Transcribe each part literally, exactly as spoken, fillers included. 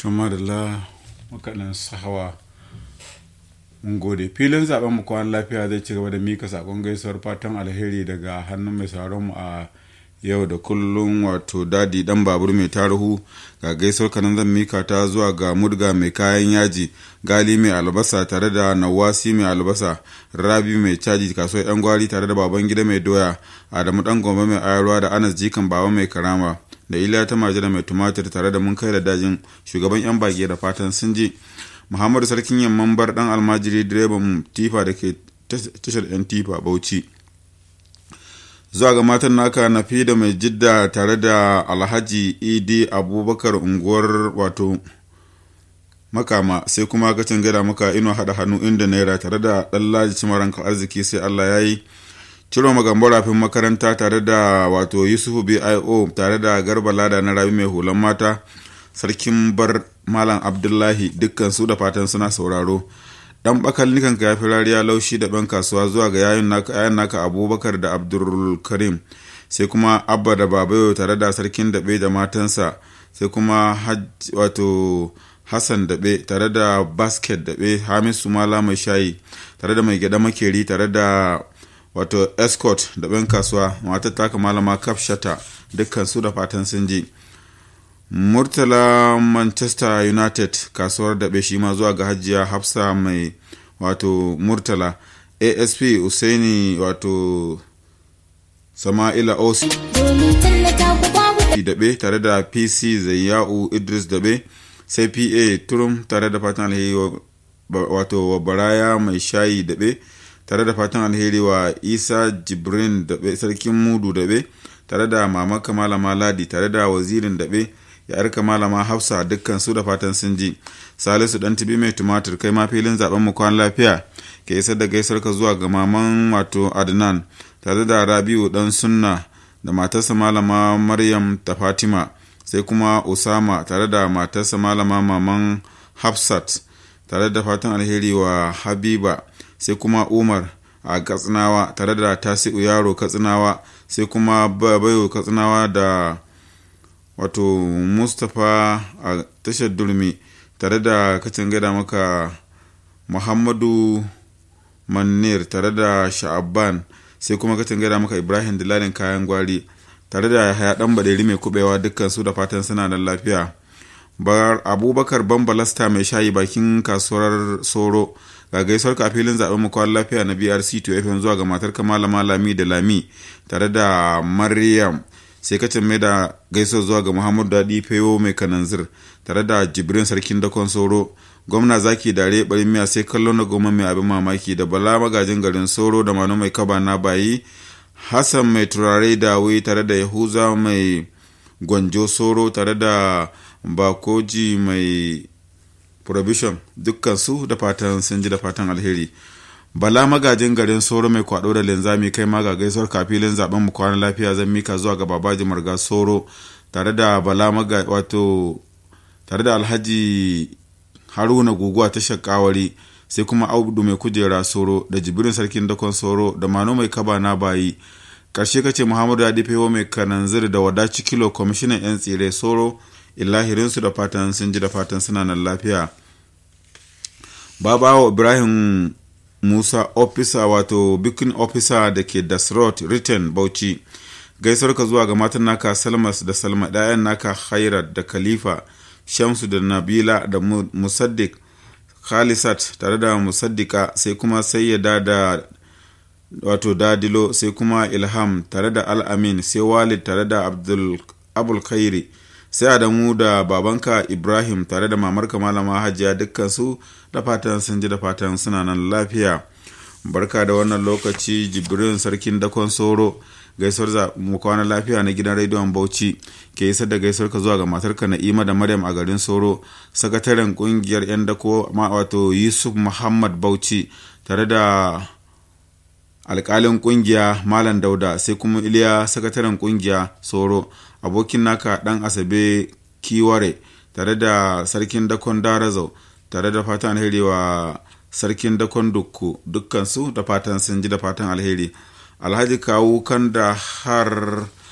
tuma da la makaɗin sahawa mun gode. Filin zaben mu kwan lafiya zai ci gaba da mika sakon gaisuwar fatan alheri daga hannun mai sauran mu a yau da kullum, wato dadi dan babur mai tarihu. Ga gaisuwar kanan zan mika ta zuwa ga mudga mai kayan yaji, gali mai albasa tare da nawasi mai albasa, rabi mai caji kasuwar yan gwari tare da baban gida mai doya, adamu dan gombe mai ayarwa da anas jikan baba mai karama, da iliya ta majina mai tumatir tare da mun kai da dajin shugaban yan bage da fatan sun ji. Muhammadu sarkin yamman bar dan almajiri direban tifa da ke tashar yan tifa Bauchi. Zuwa ga matan naka nafi da mai jidda tare da alhaji idi abubakar unguwar wato makama, sai kuma gacin gada maka ino hada hannu inda naira tare da ɗallaji cimaranka arziki sai Allah ya yi. Ciro magambo rafin makaranta tare da wato yusufu bio tare da garba lada na rabi mai hulan mata, sarkin bar malam abdullahi dukkan su da fatan suna sauraro. Dan bakal nikan ka yafi rariya laushi da ban kasuwa zuwa ga yayin naka yayin naka abubakar da abdul karim, sai kuma abba da babayo tare da sarkin daɓe da matansa, sai kuma wato hassan daɓe tare da basket daɓe, hamisu mala mai shayi tare da mai gyada makeri tare da wato escort da ban kasuwa, matar taka malama kafshata dukkan su da fatan sun ji. Murtala Manchester United kasuwar daɓe shi ma zuwa ga hajiya hafsa mai wato Murtala, asp Usaini wato Sama'ila Osi daɓe tare da pc Zayyau Idris daɓe, sai pa Turum tare da fatan alheri wato Baraya mai shayi daɓe tare da fatan alheri wa Isa Jibrin daɓe, sarkin mudu daɓe tare da mamaka malama Ladi tare da wazirin daɓe ya arka malama Hafsa dukkan su da fatan sun ji. Salisu dan tibi mai tumatir kai ma filin zaben mu kwan lafiya ke isar da gaisar ka zuwa ga maman wato Adnan tare da Rabiu dan sunna da matarsa malama Maryam ta Fatima, sai kuma Usama tare da matarsa malama maman Hafsat tare da fatan alheri wa Habiba, sai kuma Umar a Katsinawa tare da Tasi'u yaro Katsinawa, sai kuma Babayo Katsinawa da wato Mustapha a tashar Durmi tare da kacin gada maka Muhammadu Manir tare da Sha'aban, sai kuma kacin gada maka Ibrahim Dilalin kayan gwari tare da Yahaya dan Baderi mai kubewa dukkan su da fatan suna da lafiya. Bar Abubakar Bambalasta mai shayi bakin kasuwar Soro, ga gaisuwar ka filin zaben mu kwan lafiya na B R C to F M zuwa ga matar Malama Lami da Lami tare da Maryam, sai ka mai da gaisuwar zuwa ga Muhammadu Dadi Fewo mai kananzir tare da Jibrin sarkin dakon Soro, gwamna zaki dare barin miya sai kallo na goma mai abin mamaki da Bala magajin garin Soro da Manu mai kaba na bayi, Hassan mai turare da wai tare da Yahuza mai gwanjo Soro tare da Bakoji mai provision dukkan su da fatan sun ji da fatan alheri. Bala magajin garin Soro mai kwado da linzami kai ma ga gaisuwar kafilin zaben mu kwana lafiya zan mika zuwa ga Babaji Marga Soro tare da Bala maga wato tare da Alhaji Haruna Guguwa ta Shakawari, sai kuma Audu mai kujera Soro da Jibrin sarkin dakon Soro da Mano mai kaba na bayi. Karshe kace Muhammadu Adifewo mai kananzir da Wadaci Kilo kwamishinan yan tsire Soro, illahirin su da fatan sun ji da fatan suna nan lafiya. Babawo Ibrahim Musa officer wato bikin officer da ke Dasrot Written Bauchi, gaisar ka zuwa ga matan naka Salmas da Salma, ɗayan naka Khairat da Khalifa, Shamsu da Nabila da Musaddiq Khalisat tare da Musaddika, sai kuma Sayyada da wato Dadilo, sai kuma Ilham tare da Al-Amin, sai Walid tare da Abdul Abul Khairi, sai Adamu da babanka Ibrahim tare da mamarka malama Hajiya dukkan su da fatan sun ji da fatan suna nan lafiya. Barka da wannan lokaci Jibrin sarkin dakon Soro, gaisuwar za mu kwana lafiya na gidan rediyon Bauchi ke isar da gaisuwar ka zuwa ga matarka Na'ima da Maryam a garin Soro, sakataren kungiyar yan dako ma wato Yusuf Muhammad Bauchi tare da alkalin kungiya Malam Dauda, sai kuma Iliya sakataren kungiya Soro, abokin naka dan Asabe Kiware tare da sarkin dakon Darazau tare da fatan alheri wa sarkin dakon Dukku dukkan su da fatan sun ji da fatan alheri. Alhaji Kawu kan da har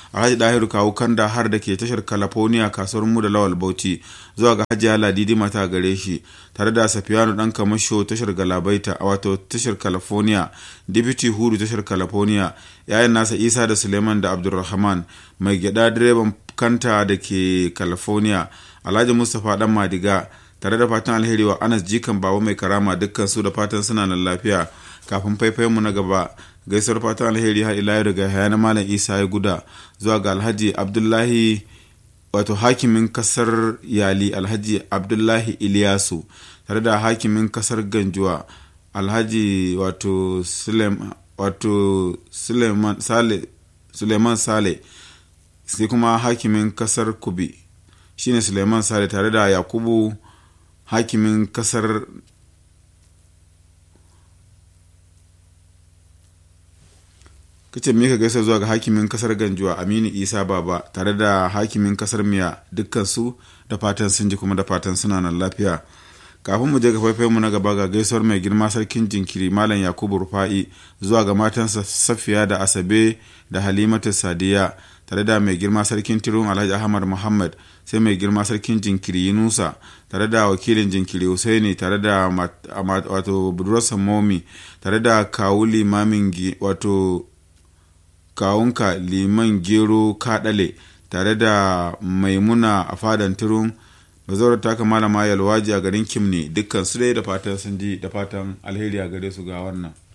alhaji dahiru kawu kanda har da ke tashar california kasuwar mu da lawal bauchi zuwa ga hajiya ladidi mata gare shi tare da safiyanu dan kamasho tashar galabaita a wato tashar california deputy hudu tashar california yayin nasa isa da suleiman da abdulrahman mai gyada direban kanta da ke california alhaji mustapha dan madiga tare da fatan alheri wa anas jikan bawa mai karama dukkan su da fatan suna nan lafiya. Kafin faifayen mu na gaba gaisuwar fatan alheri har ila daga hayana malam isa ya guda zuwa ga alhaji abdullahi wato hakimin kasar yali alhaji abdullahi iliyasu tare da hakimin kasar ganjuwa alhaji wato suleiman wato suleiman sale suleiman sale sai kuma hakimin kasar kubi shine suleiman sale tare da yakubu hakimin kasar kace me ka gaisa zuwa ga hakimin kasar ganjuwa aminu isa baba tare da hakimin kasar miya dukkan su da fatan sun ji kuma da fatan suna nan lafiya. Kafin mu je ga faifayen mu na gaba ga gaisuwar mai girma sarkin jinkiri malam yakubu rufa'i zuwa ga matansa safiya da asabe da halimatu sadiya tare da mai girma sarkin tirun alhaji ahmad muhammad sai mai girma sarkin jinkiri yunusa tare da wakilin jinkiri husaini tare da wato budurarsa momi tare da kawu limamin wato kawunka liman gero kaɗale tare da maimuna a fadan turun bazawar taka malama yalwaji a garin kimni dukkan su dai da fatan sun ji da fatan alheri a gare su ga wannan.